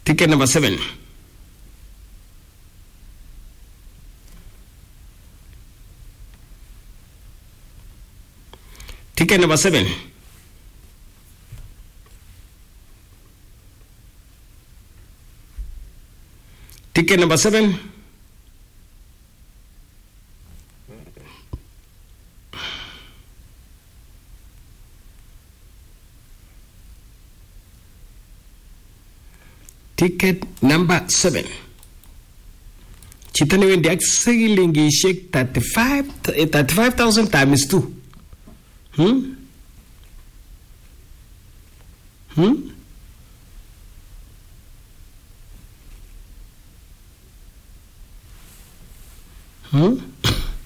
Ticket number 7. Ticket number 7. Ticket number 7. Ticket number 7. Chitani wendi ak silingi shake 35,000 times 2. Hmm? Hmm?